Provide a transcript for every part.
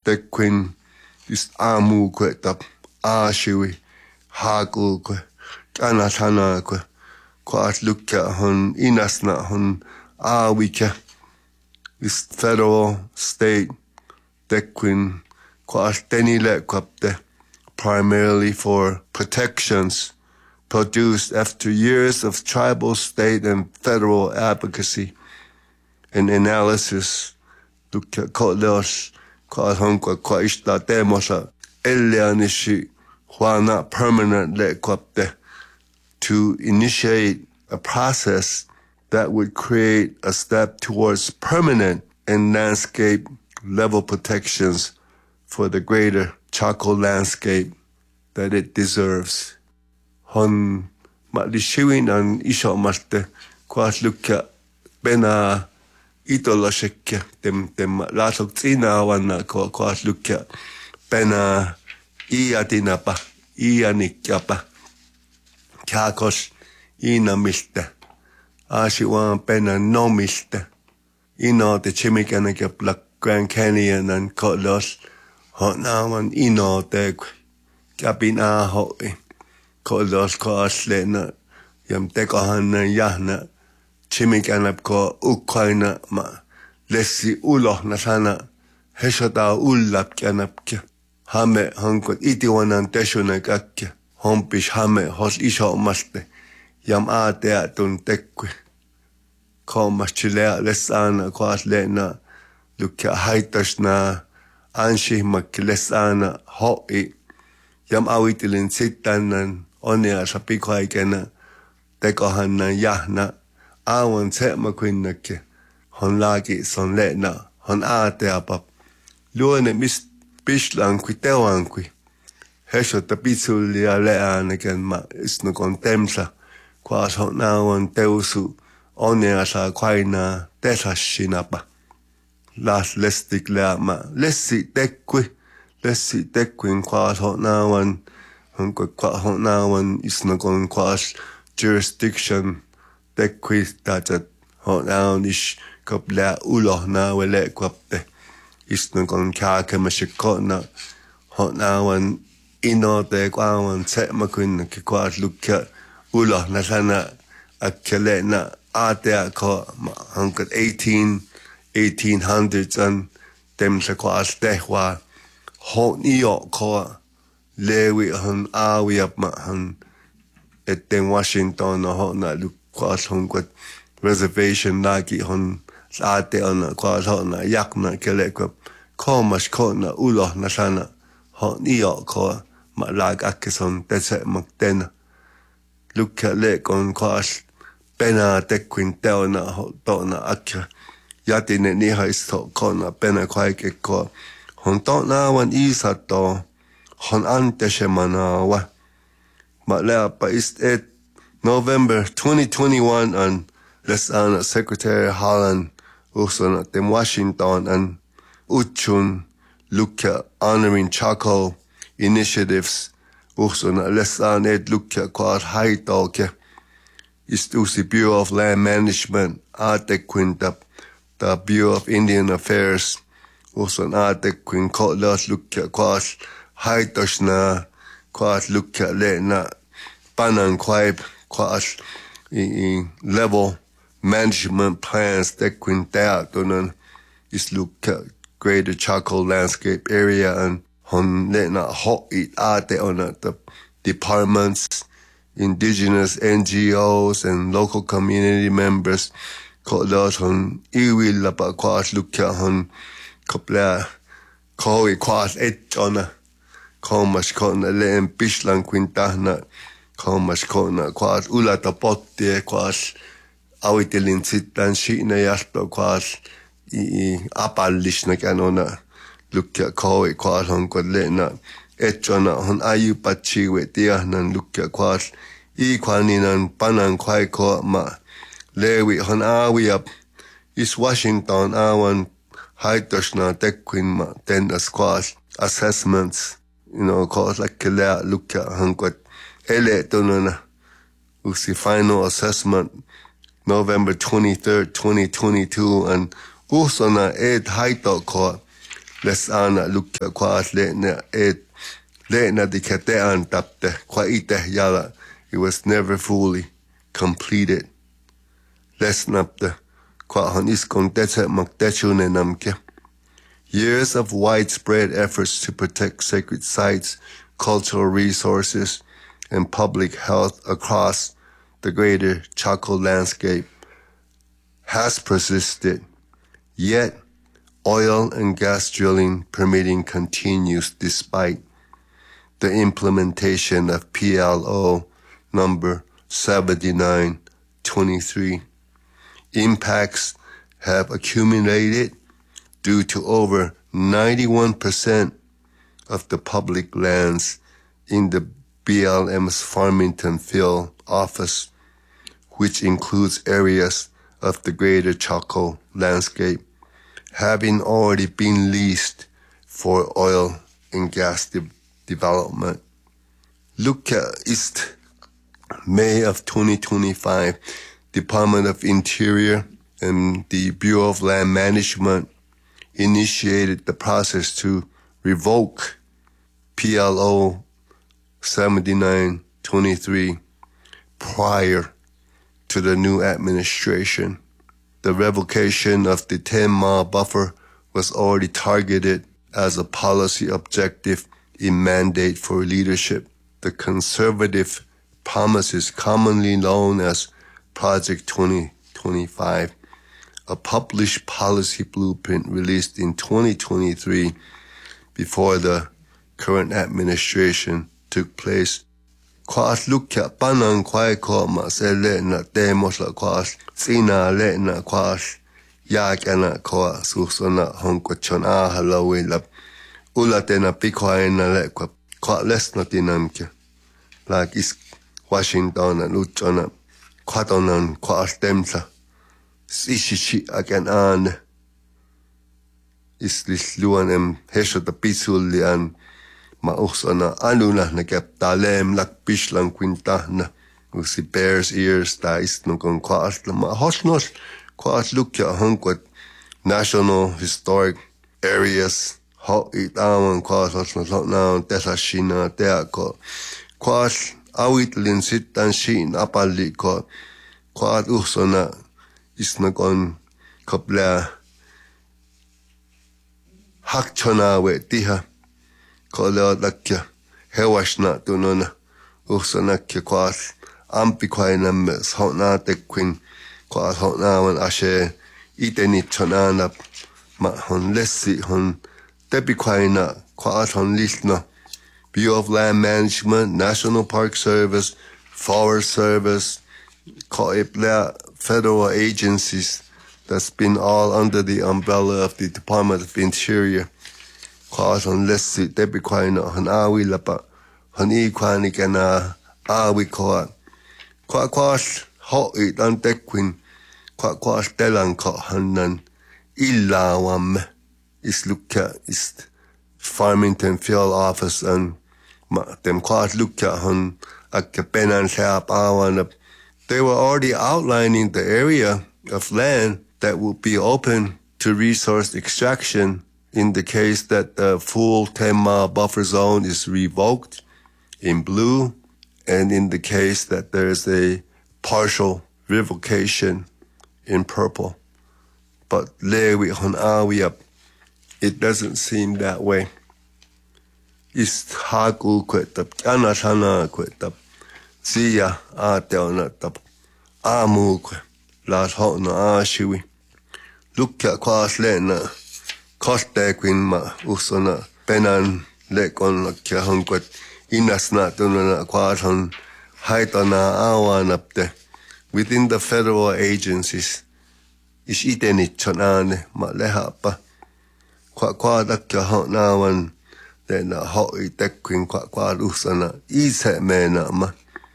Queen is Amu Quetap, Ashiwi, Hagul, Kanatana, Quat Luka Hun, Inasna Hun, Awika, is federal, state, Queen, Quat Denile Quapte, primarily for protections produced after years of tribal, state, and federal advocacy and analysis. Luka Kotlos, Quat Honqua, Quaishta Demosa, Elianishi, Juana permanent le Quapte, to initiate a process that would create a step towards permanent and landscape level protections for the greater Chaco landscape that it deserves. Hon Malishiwin and Isha Maste, Quat Luka Bena Itolasheke, them Latok Tina Wana, Quat Luka Bena Iatinapa, Ianikapa, Kakos, Ina Miste, Ashiwan Bena no Miste, Ino the Chimikanaka Black Grand Canyon and Kotlos, Hot now and Ino Deg, Kabina Hoi, Kotlos Koslena, Yam Dekohana Yahna, Chimikanap ko Ukraina ma, Lessi Uloh Nasana, Heshata Ullap Kanapke, Hame Hankot Itiwanan Teshunakake, Hompish Hame Hos Isho Maste, Yam Ateatun Tekwe, Komas Chilea Lesana Koslena, Luka Haitashna, Anshi Maklesana, Hoi, Yam Awitilin Sitanan, Onea Sapikoikena, Dekohana Yahna, Awan Set Maquinake, Hon Lagi Son Letna, Hon Ateapap, Luane Miss Bishlan Quitewanqui, Hesho Tapitsulia Lean again, Ma is no contemsa, Quas Hot now and Teusu, Oneasa Quaina, Tesashinapa. Last Lestic Lama, Lessi Dequi, Lessi Dequin Quas Hot now and Quat Hot now and is no con Quas jurisdiction. Dequis that hot down is Copla Ulo now, let quapte. Is no con Kakamashikotna, hot now and Ino de Guawan set Maquin, Kikwas Luka, Ulo Nasana, Akelena, Atea Co, 1800s and them Sequas Dehwa, hot New York Co, Lewi Hun Awi up Mahan, at then Washington or hot na Luke. Quas Honquat reservation Nagi Hon Sate on a Quas Hotna Yakna Kelequap, Comas Kotna Ulo Nasana, Hot New York Core, Malag Akison, Desert Macdena. Look at Lake on Quas Bena Dequin Delna Hot Dona Akka, Yatin and Niha is Tot Kona, Bena Quake Core, Hon Dona one Isato, Hon Anteshemana, Matlea by East Ed. November 2021 and Lesana Secretary Holland also at Washington and Uchun Luka honoring Chaco initiatives also na Lesana Ed Luka Quad High Talke is the Bureau of Land Management Ate Quintap the Bureau of Indian Affairs also an Ate Quint Kotlas Luka Quad High Toshna Quad Luka Lena Panan Quaib Quas level management plans that Quinta is look at greater Chaco landscape area and hon letna hot it ate on the departments, indigenous NGOs and local community members called hon iwi lapa quas look at hon couple koi quas et on a comas con a len bishlan quintana Comas Kona, Quas Ulata Potte, Quas Awitilin Sitan Shina Yasto, Quas Apalishna Canona, look at Koi, Quas Honcolena, Etchona, Hon Ayupachi with Dianan, look at Quas Equaninan, Panan Quaiko Ma, Lewi, Hon Awi up, East Washington, Awan, Haitoshna, Dequin Ma, Tendas Quas, assessments, cause like Kila, look at Honquat. Ele Donana, the final assessment, November 23rd, 2022, and also na Ed Haito Court, Les ana lukka kwaas le'na dikete an tapte kwa ite yala. It was never fully completed. Les napte kwa hon iskon tete maktechune namke. Years of widespread efforts to protect sacred sites, cultural resources, and public health across the greater Chaco landscape has persisted, yet oil and gas drilling permitting continues despite the implementation of PLO number 7923. Impacts have accumulated due to over 91% of the public lands in the BLM's Farmington Field office, which includes areas of the greater Chaco landscape, having already been leased for oil and gas development. Look at East May of 2025, Department of Interior and the Bureau of Land Management initiated the process to revoke PLO 7923 prior to the new administration. The revocation of the 10-mile buffer was already targeted as a policy objective in mandate for leadership. The conservative promises commonly known as Project 2025, a published policy blueprint released in 2023 before the current administration took place. Kwaas lukya panang kwai ko ma se le na demos la kwaas sina le na kwaas yak ana ko susona honko chon a halawi la ulatena pikwai na le kwa les na dinamke like is Washington and Luchona kwatonan kwaas temsa Sishichi again an is this luanem hesho the pisulian mausana anuna na kep talem lak bishlang quintana usi bears ears da is no kon kwaas la ma hosnos kwaas lukya honkot national historic areas ho itaman kwaas hosnos na tesa shina teako kwaas awitlin sitan shin apalli ko kwaas usona isnagon kopla hakchona we tiha kola dakya hewashna tunona usanakke kwas ampi kwaina mes hona tekwin kwas hona wan ashe iteni chonana ma hon lessi hon tepi kwaina kwas hon lisna Bureau of Land Management, National Park Service, Forest Service, federal agencies that's been all under the umbrella of the Department of Interior. Cause unless they be quite on awi lapa, on equani kana awi koa. Quas hot it on dequin, quas delan ko hanan illa wam is look at is Farmington Field Office and them quas look at hun a capenan sap awan. They were already outlining the area of land that would be open to resource extraction in the case that the full 10-mile buffer zone is revoked in blue, and in the case that there is a partial revocation in purple. But it doesn't seem that way. It's haku kwetab, anasana kwetab. Siya atel na tap amuk las hot na ashiwi. Look at kwas le na koste queen ma usona penan le kon la kya hongkwet inas na tunana kwas hon haitana awan upte within the federal agencies is iteni chonane ma leha pa kwa dakya hot na wan le na hot itek queen kwa usona ise mena ma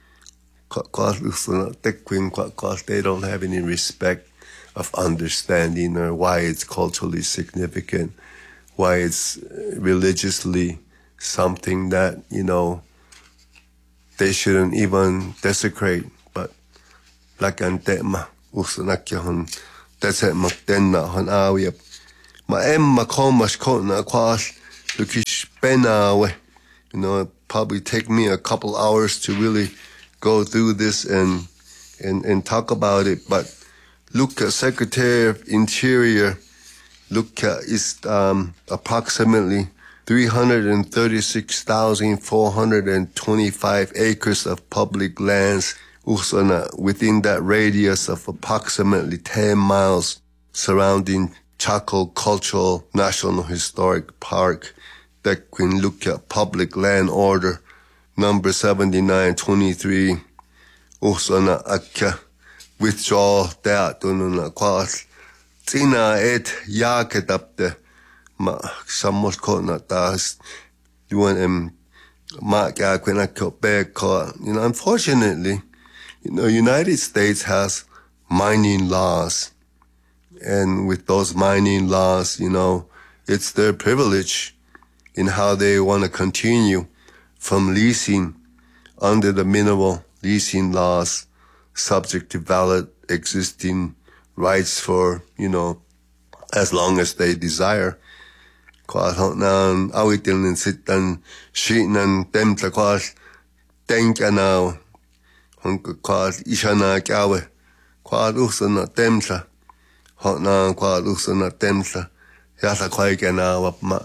they don't have any respect of understanding or why it's culturally significant, why it's religiously something that, they shouldn't even desecrate. But like antema usanakya hon desek maktenna hon awiyap Ma emma komas kona quas lukish benawe. You know, it probably take me a couple hours to really go through this and talk about it. But look at Secretary of Interior, look at is approximately 336,425 acres of public lands within that radius of approximately 10 miles surrounding Chaco Cultural National Historic Park. That can look at Public Land Order number 7923. Usana akka withdraw that ununa quas. Tina et yaketapte ma samos kona tas doing ma kakwena back. Unfortunately, United States has mining laws. And with those mining laws, it's their privilege in how they want to continue from leasing under the mineral leasing laws, subject to valid existing rights for, as long as they desire. Quas hotnan awitil and sitan sheetnan temta quas tenkanao honka quas ishana kawe quas usana temta hotnan quas usana temta yasa kwaikana wapma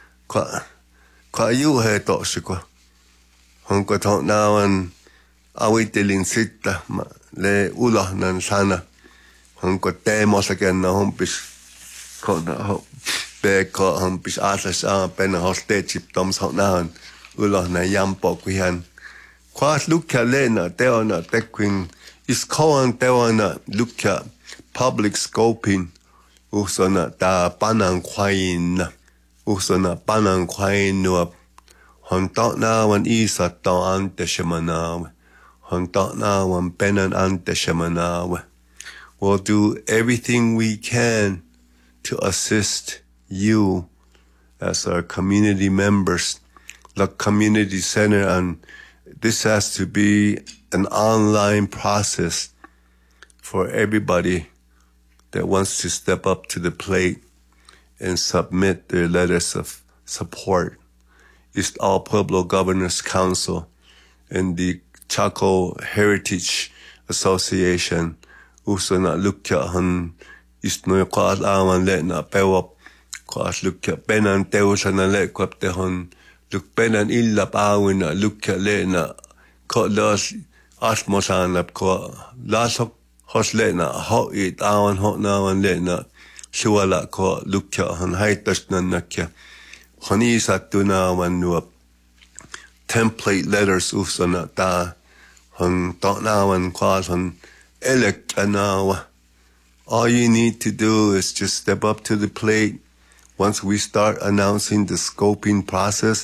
qua yu he to shikwa honka hotnan awitil sitta ma le ulahnan sana honka temosakena hompis kona ho Beko hampis asas pena hostechip toms hotnan ulo na yampo kwihan. Quas lukka lena teona tequin is koan teona lukka public scoping usona ta panang kwain usona panang kwain no hontot na wan isa to ante shemanawe hontot na wan penan ante shemanawe. We'll do everything we can to assist you as our community members, the community center, and this has to be an online process for everybody that wants to step up to the plate and submit their letters of support. It's All Pueblo Governors Council and the Chaco Heritage Association. Uso na lukya han isnoy qaal awan le na pewap quas lukya penan teusa na le kwapte hon luk penan illa pawin na lukya le na ko los asmosan lap ko lasok hos le na ho it awan ho na wan le na shuala ko lukya hon haitas na nakya honi satuna wan nuap template letters usana ta hon to na wan quas hon elek anawa. All you need to do is just step up to the plate. Once we start announcing the scoping process,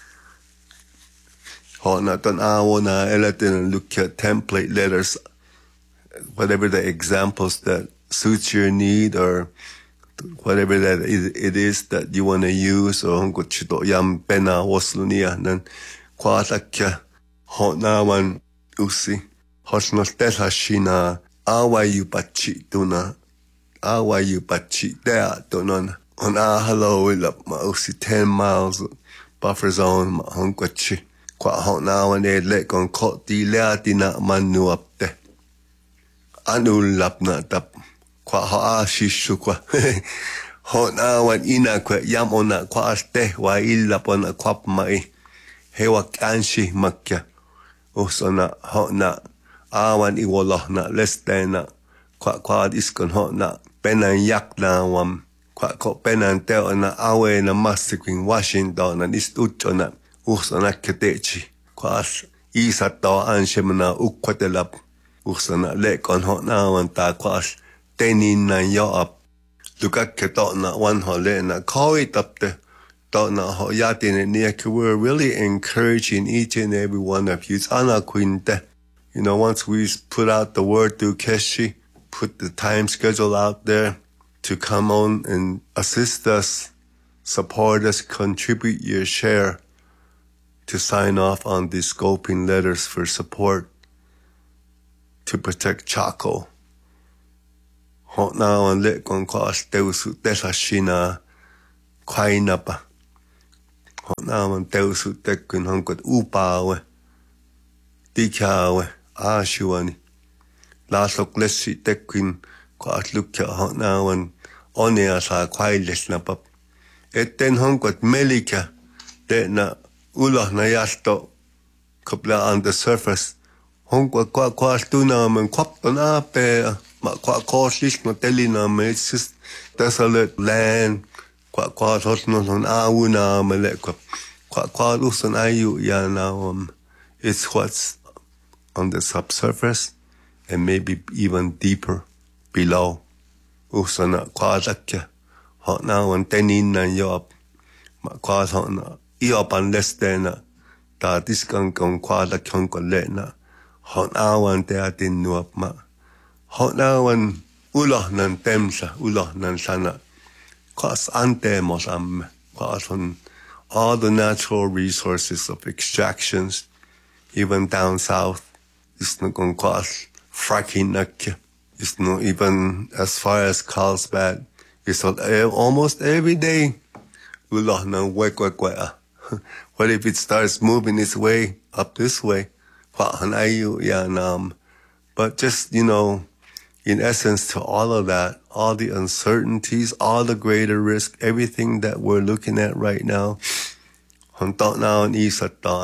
look at template letters, whatever the examples that suits your need or whatever that it is that you want to use, or yam pena waslunia nan quatakya hotnawan usi hosnos telashina awayu pachi tuna awayu pachi dea tunon on hello up ma usi 10 miles buffer zone ma honkwachi kwa hotnawan let gon kot di leatina manu up te anul lapna tap kwa ha shishu kwa hotnawan ina kwa yamona kwa aste wa illa pona kwap mai hewa kanshi makya usona hotna awan iwoloh na lestena kwa iskon hotna penan yak na wam kwa penan teo na awe na mastikwing Washington na istucho usona ketechi kwa isa to anshemna ukwatelap usona lekon hotna wan ta kwa tenin na yo up lukak keto na wan hole na koi tapte to na ho yatin ne we're really encouraging each and every one of you. It's ana quinte. Once we put out the word through Keshi, put the time schedule out there to come on and assist us, support us, contribute your share to sign off on these scoping letters for support to protect Chaco. Hotna on let con cost teusu tesashina Quainapa. Honawan teusu tekkun hankot upaawe. Dikawe aashuani. Laasok lessi tekkun koatlukja honawan oneasa quailesnapap. Etten hankot melika tena ulahna yasto kopla on the surface. Hankot koastunamen kwapton apea. Ma koaslisk no telinamen. It's just desolate land. Hosnon auna le usan ayu ya now it's what's on the subsurface and maybe even deeper below. Usana quadakya hot now and tenin na yop quad hot yop unless then that this can quadak lena hot now and there didn't know up ma hot now and ulah nan temsa ulah nan sana. Cause antemos cause on all the natural resources of extractions, even down south, it's not going to cause fracking. It's not even as far as Carlsbad. It's almost every day. What if it starts moving its way up this way? But just, in essence, to all of that, all the uncertainties, all the greater risk, everything that we're looking at right now, there's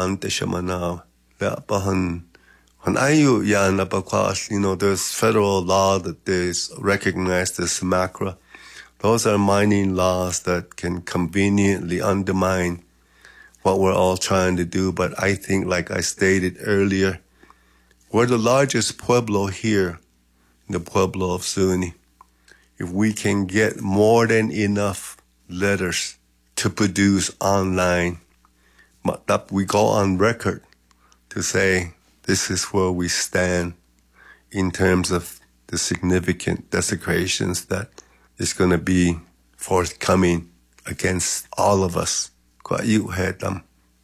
federal law that is recognized as MACRA. Those are mining laws that can conveniently undermine what we're all trying to do. But I think, like I stated earlier, we're the largest pueblo here, the Pueblo of Zuni. If we can get more than enough letters to produce online, we go on record to say this is where we stand in terms of the significant desecrations that is going to be forthcoming against all of us. Kela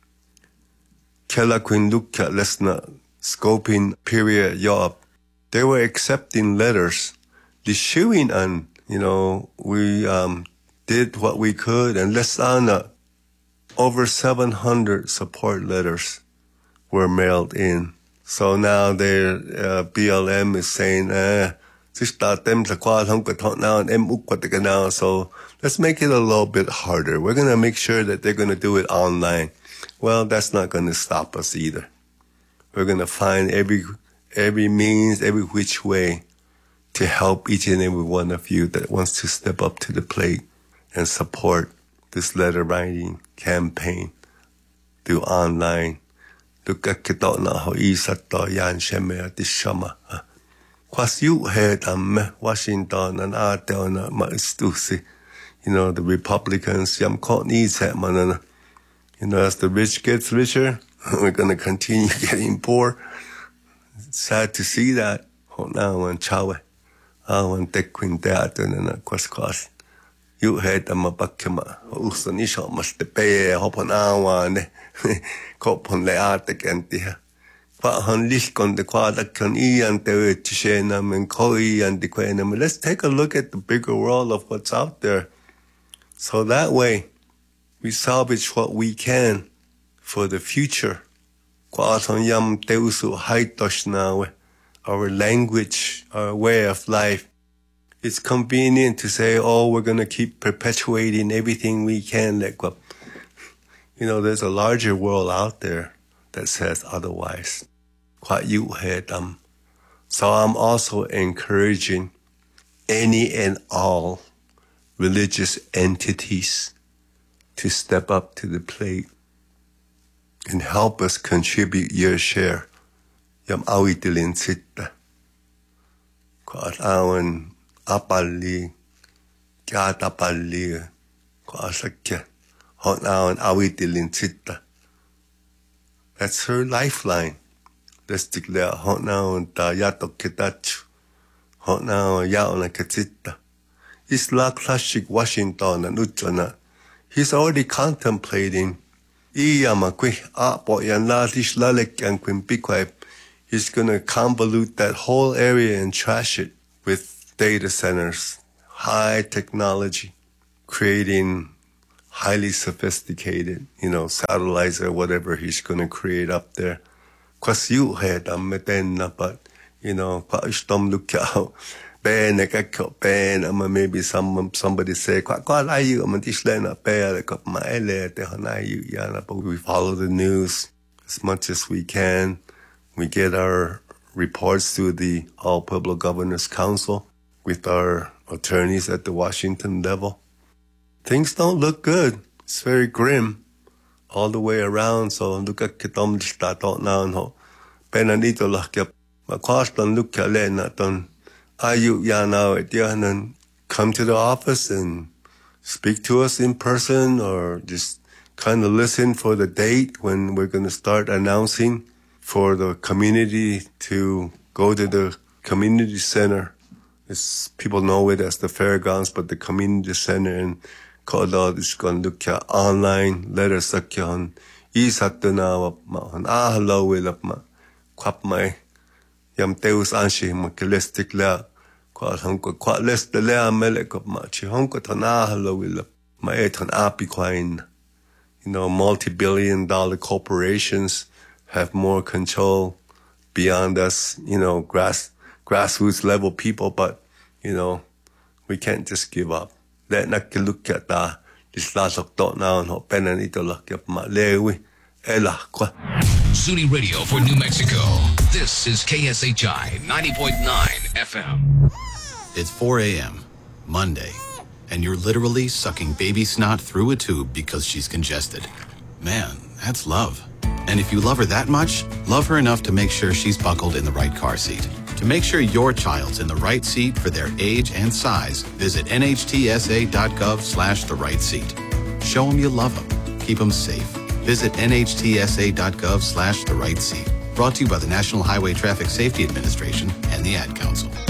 Queen Luka Lesna scoping period Yob. They were accepting letters. The shooing and, we did what we could, and Lesana, over 700 support letters were mailed in. So now their BLM is saying, so let's make it a little bit harder. We're going to make sure that they're going to do it online. Well, that's not going to stop us either. We're going to find every means, every which way to help each and every one of you that wants to step up to the plate and support this letter writing campaign through online. Look at Kitona ho isato yan shemea dishama. Kwas you head Washington and Arteona maistusi. The Republicans yam caught needs het manana. As the rich gets richer, we're gonna continue getting poor. It's sad to see that. Now and chawe. And take queen teater and kwas. You head a bakema. Usanisha must pay a hop on our and cop on the arctic and dear. Let's take a look at the bigger world of what's out there. So that way, we salvage what we can for the future. Our language, our way of life. It's convenient to say, we're going to keep perpetuating everything we can. There's a larger world out there that says otherwise. So I'm also encouraging any and all religious entities to step up to the plate and help us contribute your share. Yam awitilin sitta. Kwaat awan apalli, kiatapalli, kwaasakya. Hot awan awitilin sitta. That's her lifeline. Let's declare hot now and yato kitachu. Hot now yaona katita. Isla Classic Washington and Uchana. He's already contemplating. Iyamakwi apo yan latish lalek and quimpikwe. He's gonna convolute that whole area and trash it with data centers, high technology, creating highly sophisticated, satellites or whatever he's going to create up there. Quas you had but look out. Maybe somebody say, but we follow the news as much as we can. We get our reports through the All Pueblo Governors Council with our attorneys at the Washington level. Things don't look good. It's very grim all the way around. So look at kitom stato now. Penanito lakya. Makwastan look at lenaton. Ayu yana etianan. Come to the office and speak to us in person, or just kind of listen for the date when we're going to start announcing for the community to go to the community center. People know it as the fairgrounds, but the community center in Kodod is going to look at online letters. Hello, Willapma. Quapmai. Yam Teus Anshi, Makilistic La. Quat less the Lea Melekop Machi. Honkotan hello, Willap. My eton apiquine. Multi-billion-dollar corporations have more control beyond us, grassroots level people, but, we can't just give up. Let not look at that. This last of now and hope Penanito look up my lewi. SUNY Radio for New Mexico. This is KSHI 90.9 FM. It's 4 a.m., Monday, and you're literally sucking baby snot through a tube because she's congested. Man, that's love. And if you love her that much, love her enough to make sure she's buckled in the right car seat. To make sure your child's in the right seat for their age and size, visit nhtsa.gov/the right seat. Show them you love them. Keep them safe. Visit nhtsa.gov/the right seat. Brought to you by the National Highway Traffic Safety Administration and the Ad Council.